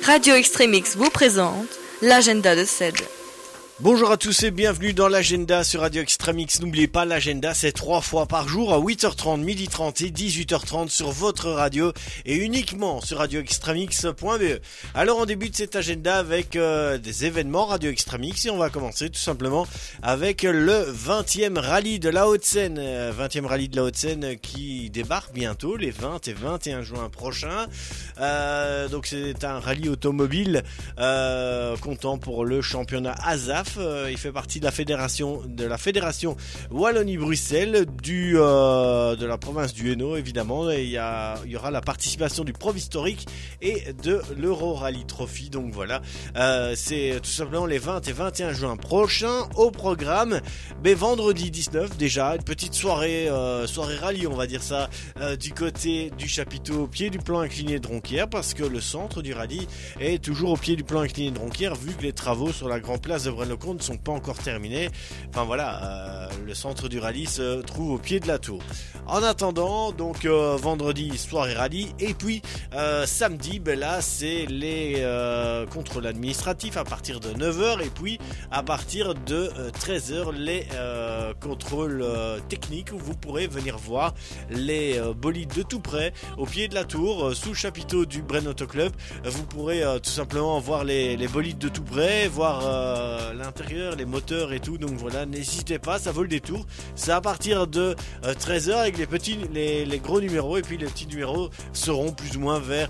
Radio Extremix vous présente l'agenda de CED. Bonjour à tous et bienvenue dans l'agenda sur Radio Extremix. N'oubliez pas, l'agenda c'est 3 fois par jour à 8h30, 12h30 et 18h30 sur votre radio et uniquement sur radioextremix.be. Alors on débute cet agenda avec des événements Radio Extremix et on va commencer tout simplement avec le 20e rallye de la Haute-Seine. 20e rallye de la Haute-Seine qui débarque bientôt les 20 et 21 juin prochains. Donc c'est un rallye automobile comptant pour le championnat ASAF. Il fait partie de la fédération Wallonie-Bruxelles de la province du Hainaut évidemment. Et il y aura la participation du Prov Historique et de l'Euro Rally Trophy. Donc voilà, c'est tout simplement les 20 et 21 juin prochains au programme. Mais vendredi 19 déjà, une petite soirée rallye on va dire ça, du côté du chapiteau au pied du plan incliné de Ronquière, parce que le centre du rallye est toujours au pied du plan incliné de Ronquière vu que les travaux sur la grande place de Braine-le-Comte ne sont pas encore terminés. Enfin voilà, le centre du rallye se trouve au pied de la tour. En attendant, donc vendredi soirée rallye et puis samedi, là c'est les contrôles administratifs à partir de 9h et puis à partir de 13h les contrôles techniques où vous pourrez venir voir les bolides de tout près au pied de la tour sous le chapiteau du Braine Auto Club. Vous pourrez tout simplement voir les bolides de tout près, voir l'intérieur, les moteurs et tout. Donc voilà, n'hésitez pas, ça vaut le détour. C'est à partir de 13h avec les gros numéros, et puis les petits numéros seront plus ou moins vers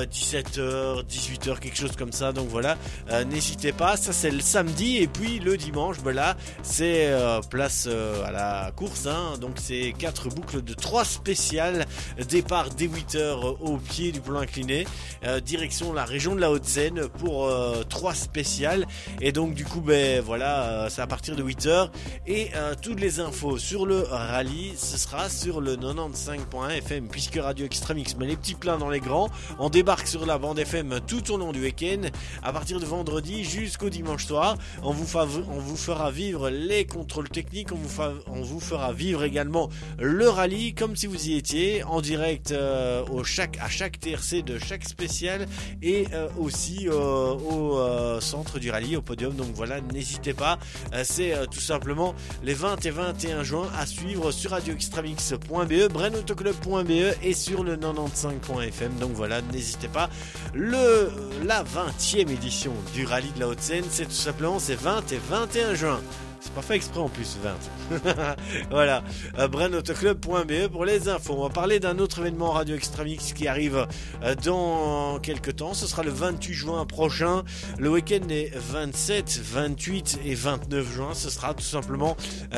17h, 18h, quelque chose comme ça. Donc voilà, n'hésitez pas, ça c'est le samedi. Et puis le dimanche, là c'est place à la course, donc c'est 4 boucles de 3 spéciales. Départ dès 8h au pied du plan incliné, direction la région de la Haute-Seine pour 3 spéciales. Et donc du coup voilà, c'est à partir de 8h. Et toutes les infos sur le rallye, ce sera sur le 95.fm, puisque Radio Extremix met les petits plats dans les grands. On débarque sur la bande FM tout au long du week-end, à partir de vendredi jusqu'au dimanche soir. On vous fera vivre les contrôles techniques, on vous fera vivre également le rallye comme si vous y étiez en direct à chaque TRC de chaque spécial, et aussi au centre du rallye, au podium. Donc voilà, n'hésitez pas, c'est tout simplement les 20 et 21 juin à suivre sur radioextremix.be, brainautoclub.be et sur le 95.fm. Donc voilà, n'hésitez pas. La 20e édition du rallye de la Haute-Seine, c'est tout simplement ces 20 et 21 juin. C'est pas fait exprès en plus, 20. Voilà, brainautoclub.be pour les infos. On va parler d'un autre événement Radio Extremix qui arrive dans quelques temps. Ce sera le 28 juin prochain. Le week-end est 27, 28 et 29 juin. Ce sera tout simplement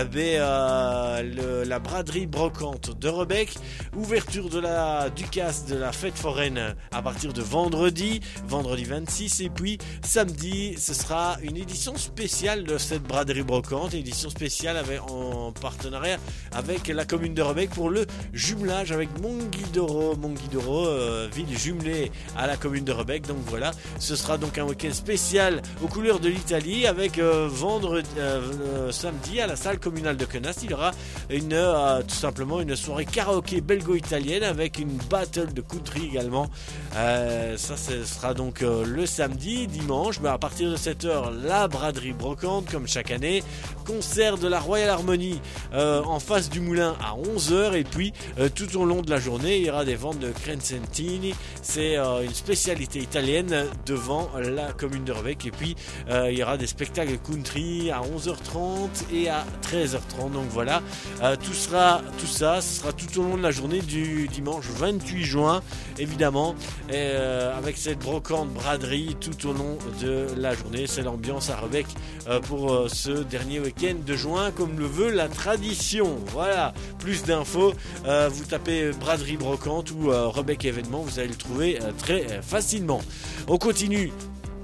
la braderie brocante de Rebec. Ouverture du CAS de la fête foraine à partir de vendredi 26. Et puis samedi, ce sera une édition spéciale de cette braderie brocante. Édition spéciale en partenariat avec la commune de Rebec pour le jumelage avec Monguidoro, ville jumelée à la commune de Rebec. Donc voilà, ce sera donc un week-end spécial aux couleurs de l'Italie avec samedi à la salle communale de Quenast. Il y aura tout simplement une soirée karaoké belgo-italienne avec une battle de country également. Ça, ce sera donc le samedi. Dimanche, à partir de 7h, la braderie brocante comme chaque année. Concert de la Royal Harmonie en face du moulin à 11h. Et puis tout au long de la journée, il y aura des ventes de Crescentini. C'est une spécialité italienne devant la commune de Rebec. Et puis il y aura des spectacles country à 11h30 et à 13h30. Donc voilà, ce sera tout au long de la journée du dimanche 28 juin évidemment, avec cette brocante braderie tout au long de la journée. C'est l'ambiance à Rebec pour ce dernier week-end de juin, comme le veut la tradition. Voilà, plus d'infos, vous tapez braderie brocante ou Rebec événement, vous allez le trouver très facilement. On continue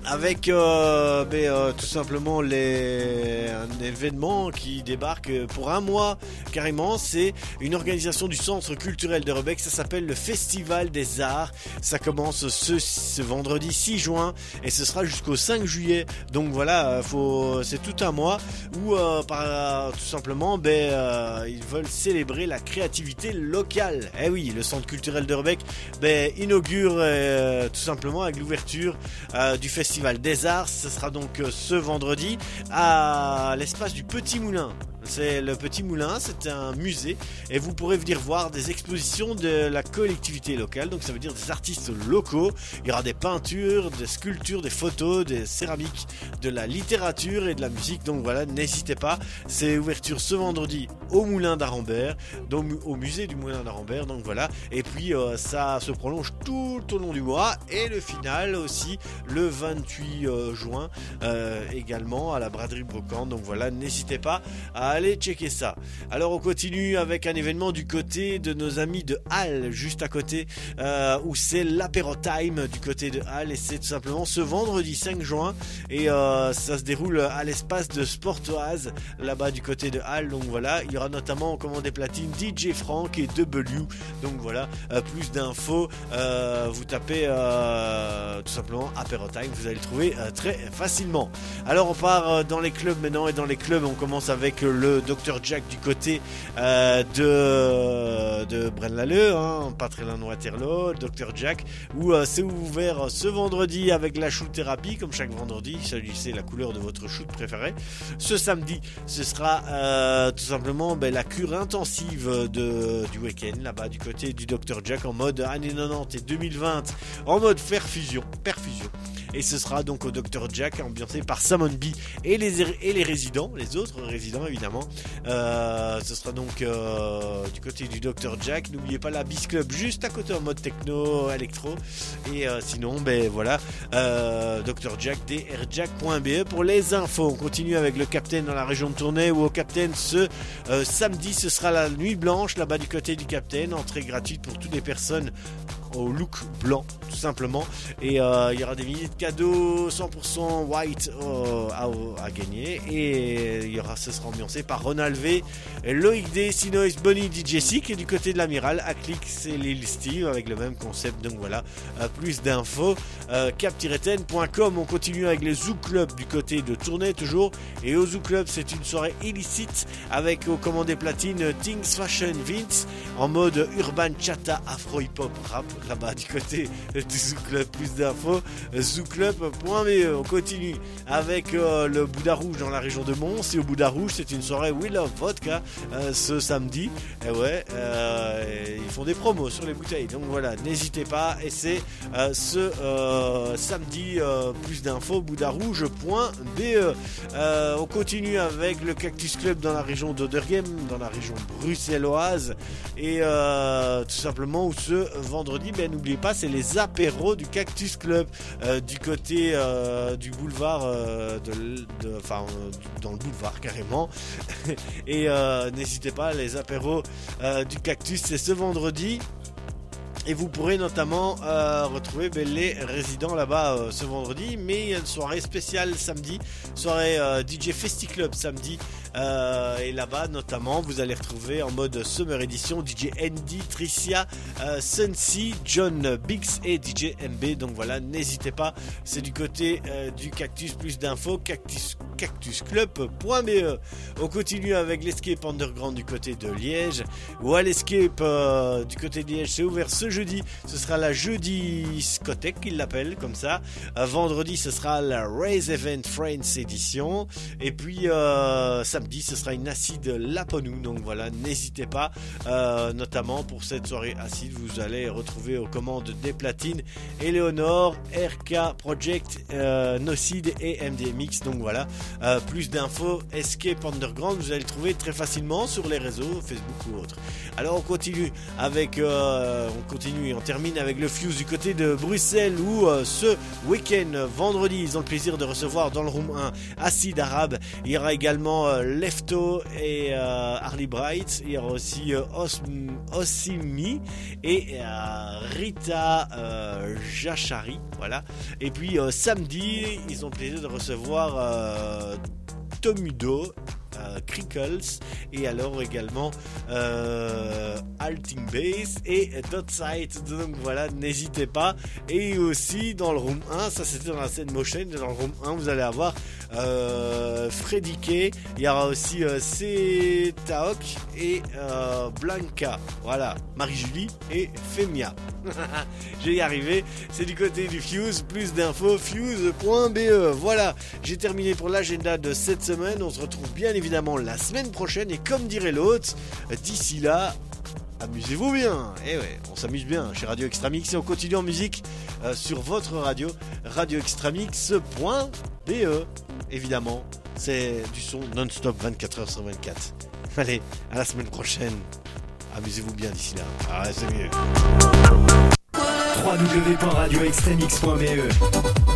avec tout simplement un événement qui débarque pour un mois carrément. C'est une organisation du centre culturel de Rebec, ça s'appelle le Festival des Arts. Ça commence ce vendredi 6 juin et ce sera jusqu'au 5 juillet. Donc voilà, c'est tout un mois où tout simplement ils veulent célébrer la créativité locale. Eh oui, le centre culturel de Rebec inaugure tout simplement avec l'ouverture du Festival des Arts. Ce sera donc ce vendredi à l'espace du Petit Moulin. C'est le Petit Moulin, c'est un musée et vous pourrez venir voir des expositions de la collectivité locale, donc ça veut dire des artistes locaux. Il y aura des peintures, des sculptures, des photos, des céramiques, de la littérature et de la musique, donc voilà, n'hésitez pas. C'est ouverture ce vendredi au Moulin d'Arambert, donc au musée du Moulin d'Arambert, donc voilà. Et puis ça se prolonge tout au long du mois et le final aussi le 28 juin également à la braderie Brocante, donc voilà, n'hésitez pas à aller checker ça. Alors on continue avec un événement du côté de nos amis de Halle, juste à côté, où c'est l'apéro time du côté de Halle, et c'est tout simplement ce vendredi 5 juin et ça se déroule à l'espace de Sportoise là-bas du côté de Halle. Donc voilà, il y aura notamment en commande des platines DJ Frank et W. Donc voilà, plus d'infos, vous tapez tout simplement apéro time, vous allez le trouver très facilement. Alors on part dans les clubs maintenant, et dans les clubs on commence avec le Dr Jack du côté de Braine-l'Alleud, pas très loin de Waterloo. Dr Jack où c'est ouvert ce vendredi avec la shoot thérapie comme chaque vendredi, choisissez la couleur de votre shoot préféré. Ce samedi ce sera tout simplement la cure intensive du week-end là-bas du côté du Dr Jack en mode années 90 et 2020 en mode perfusion. Et ce sera donc au Dr Jack, ambiancé par Samon B et les résidents, les autres résidents évidemment. Ce sera donc du côté du Dr Jack. N'oubliez pas la Beast Club juste à côté en mode techno, électro. Et sinon, voilà, Dr Jack, drjack.be pour les infos. On continue avec le Captain dans la région de Tournai, où au Captain ce samedi, ce sera la nuit blanche là-bas du côté du Captain. Entrée gratuite pour toutes les personnes au look blanc tout simplement, et il y aura des milliers de cadeaux 100% white à gagner, et ce sera ambiancé par Ronald V, Loïc D, Sinois, Bonnie, DJ Sick, et du côté de l'Amiral à Click c'est Lil Steve avec le même concept. Donc voilà, plus d'infos cap-ten.com. On continue avec les Zoo Club du côté de Tournai toujours, et au Zoo Club c'est une soirée illicite avec au commandé platine Things Fashion Vince en mode urban chata afro hip hop rap là-bas du côté du Zoo Club. Plus d'infos zooclub.be. On continue avec le Bouddha Rouge dans la région de Mons, et au Bouddha Rouge c'est une soirée We Love Vodka ce samedi, et ils font des promos sur les bouteilles, donc voilà, n'hésitez pas, et c'est ce samedi. Plus d'infos bouddharouge.be. On continue avec le Cactus Club dans la région d'Oderghem, dans la région bruxelloise, et tout simplement où ce vendredi, n'oubliez pas, c'est les apéros du Cactus Club du côté du boulevard dans le boulevard carrément. Et n'hésitez pas, les apéros du Cactus c'est ce vendredi. Et vous pourrez notamment retrouver les résidents là-bas ce vendredi. Mais il y a une soirée spéciale samedi, soirée DJ Festi Club samedi. Et là-bas notamment vous allez retrouver en mode Summer Edition DJ Andy, Tricia, Sunsi, John Biggs et DJ MB. Donc voilà, n'hésitez pas, c'est du côté du Cactus. Plus d'infos cactusclub.be. On continue avec l'Escape Underground du côté de Liège, ou à l'Escape du côté de Liège c'est ouvert ce jeudi, ce sera la jeudi Scotec qu'ils l'appellent comme ça. Vendredi ce sera la Raise Event Friends Edition, et puis samedi ce sera une acide Laponou. Donc voilà, n'hésitez pas, notamment pour cette soirée acide vous allez retrouver aux commandes des platines Eleonore, RK Project, Nocide et MDMX. Donc voilà, plus d'infos, Escape Underground, vous allez le trouver très facilement sur les réseaux, Facebook ou autres. Alors on continue et on termine avec le Fuse du côté de Bruxelles où ce week-end, vendredi, ils ont le plaisir de recevoir dans le room 1 Acid Arabe. Il y aura également Lefto et Harley Bright. Il y aura aussi Osimi et Rita Jachari. Voilà. Et puis samedi, ils ont le plaisir de recevoir Tomudo, Crickles et alors également Halting Base et Dotside. Donc voilà, n'hésitez pas. Et aussi dans le room 1, ça c'était dans la scène motion, dans le room 1 vous allez avoir Freddy K, il y aura aussi C Taok et Blanca, voilà, Marie-Julie et Femia. J'ai y arrivé, c'est du côté du Fuse. Plus d'infos fuse.be. Voilà, j'ai terminé pour l'agenda de cette semaine. On se retrouve bien évidemment la semaine prochaine et comme dirait l'autre, d'ici là, amusez-vous bien. Et ouais, on s'amuse bien chez Radio Extramix et on continue en musique sur votre radio, radioextramix.be. Évidemment, c'est du son non-stop 24h sur 24. Allez, à la semaine prochaine. Amusez-vous bien d'ici là. Ah, c'est mieux. www.radioextramix.be